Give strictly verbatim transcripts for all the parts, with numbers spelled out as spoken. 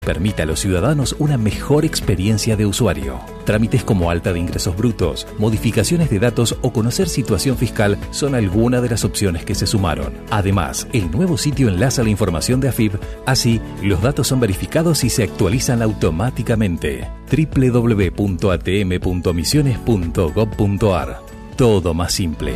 Permite a los ciudadanos una mejor experiencia de usuario. Trámites como alta de ingresos brutos, modificaciones de datos o conocer situación fiscal son algunas de las opciones que se sumaron. Además, el nuevo sitio enlaza la información de A F I B, así los datos son verificados y se actualizan automáticamente. doble u doble u doble u punto a t m punto misiones punto gob punto a r. Todo más simple.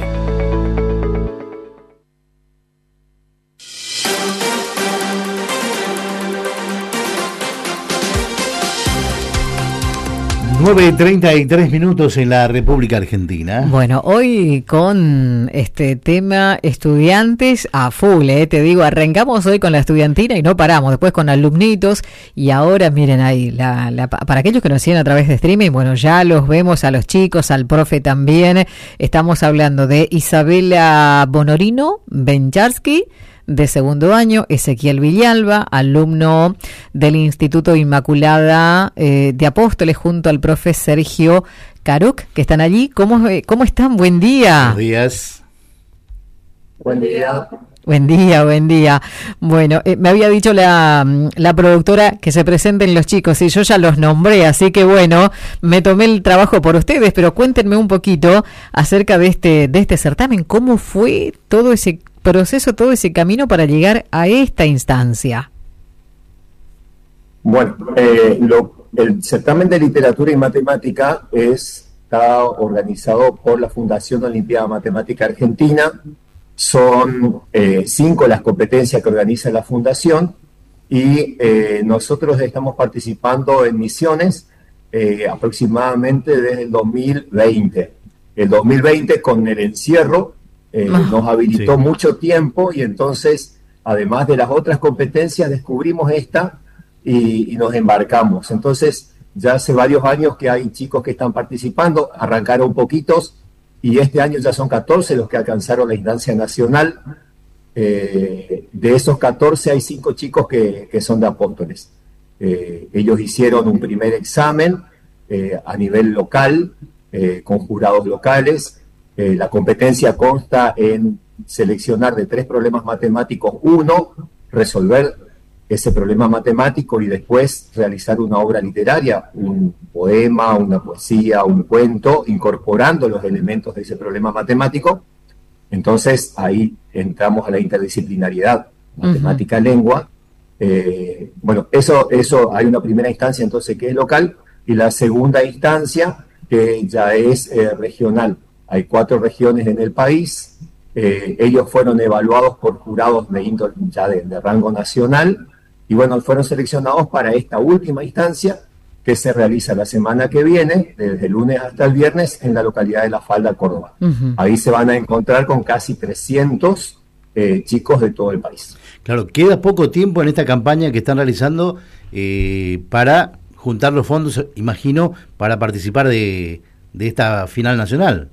nueve treinta y tres minutos en la República Argentina. Bueno, hoy con este tema estudiantes a full, eh, te digo, arrancamos hoy con la estudiantina y no paramos, después con alumnitos y ahora miren ahí, la, la, para aquellos que nos siguen a través de streaming, bueno, ya los vemos a los chicos, al profe también. Estamos hablando de Isabela Bonorino Bencharsky, de segundo año, Ezequiel Villalba, alumno del Instituto Inmaculada eh, de Apóstoles, junto al profe Sergio Caruc, que están allí. ¿Cómo, cómo están? Buen día. Buenos días. Buen día. Buen día, buen día. Bueno, eh, me había dicho la, la productora que se presenten los chicos y yo ya los nombré, así que bueno, me tomé el trabajo por ustedes, pero cuéntenme un poquito acerca de este, de este certamen. ¿Cómo fue todo ese proceso, todo ese camino para llegar a esta instancia? Bueno, eh, lo, el certamen de literatura y matemática es, está organizado por la Fundación Olimpiada Matemática Argentina. Son eh, cinco las competencias que organiza la Fundación y eh, nosotros estamos participando en Misiones eh, aproximadamente desde el dos mil veinte. El dos mil veinte, con el encierro, Eh, Ah, nos habilitó sí. mucho tiempo y entonces, además de las otras competencias, descubrimos esta y, y nos embarcamos. Entonces, ya hace varios años que hay chicos que están participando, arrancaron poquitos y este año ya son catorce los que alcanzaron la instancia nacional. Eh, de esos catorce hay cinco chicos que, que son de Apóstoles. Eh, ellos hicieron un primer examen eh, a nivel local, eh, con jurados locales. Eh, la competencia consta en seleccionar de tres problemas matemáticos uno, resolver ese problema matemático y después realizar una obra literaria, un poema, una poesía, un cuento, incorporando los elementos de ese problema matemático. Entonces ahí entramos a la interdisciplinariedad, matemática-lengua. Eh, bueno, eso, eso hay una primera instancia entonces que es local y la segunda instancia que ya es eh, regional. Hay cuatro regiones en el país, eh, ellos fueron evaluados por jurados de índole ya de, de rango nacional y bueno, fueron seleccionados para esta última instancia que se realiza la semana que viene, desde el lunes hasta el viernes, en la localidad de La Falda, Córdoba. uh-huh. Ahí se van a encontrar con casi trescientos eh, chicos de todo el país. Claro, queda poco tiempo en esta campaña que están realizando eh, para juntar los fondos, imagino, para participar de, de esta final nacional.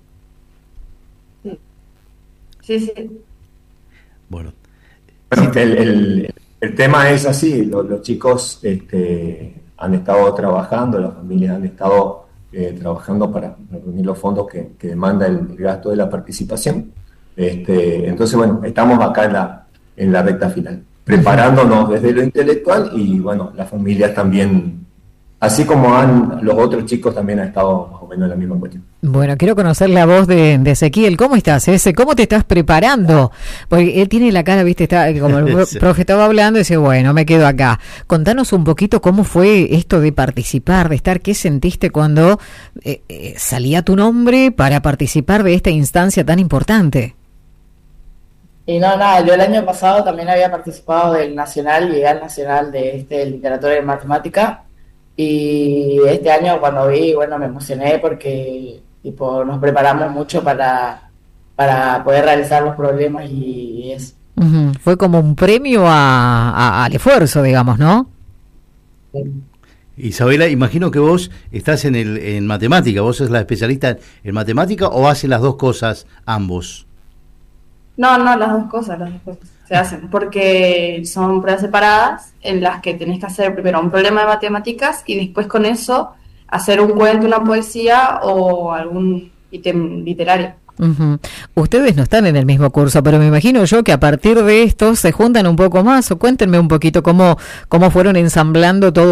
Sí, sí. Bueno, Bueno, el, el, el tema es así, los, los chicos este, han estado trabajando, las familias han estado eh, trabajando para reunir los fondos que, que demanda el, el gasto de la participación. Este, entonces, bueno, estamos acá en la, en la recta final, preparándonos desde lo intelectual y, bueno, las familias también, así como han, los otros chicos también han estado más o menos en la misma cuestión. Bueno, quiero conocer la voz de, de Ezequiel. ¿Cómo estás, ese? ¿Cómo te estás preparando? Porque él tiene la cara, viste, está como el Sí. profe estaba hablando y dice, bueno, me quedo acá. Contanos un poquito cómo fue esto de participar, de estar, ¿qué sentiste cuando eh, eh, salía tu nombre para participar de esta instancia tan importante? Y no, nada, yo el año pasado también había participado del Nacional, llegué al Nacional de este Literatura y Matemática, y este año cuando vi, bueno, me emocioné porque tipo nos preparamos mucho para, para poder realizar los problemas y, y eso. Uh-huh. Fue como un premio a, a, al esfuerzo, digamos, ¿no? Isabela, imagino que vos estás en el en matemática, vos sos la especialista en matemática o hacen las dos cosas ambos. No, no, las dos cosas, las dos cosas se hacen, porque son pruebas separadas en las que tenés que hacer primero un problema de matemáticas y después con eso hacer un cuento, una poesía o algún ítem literario. Uh-huh. Ustedes no están en el mismo curso, pero me imagino yo que a partir de esto se juntan un poco más, o cuéntenme un poquito cómo, cómo fueron ensamblando todo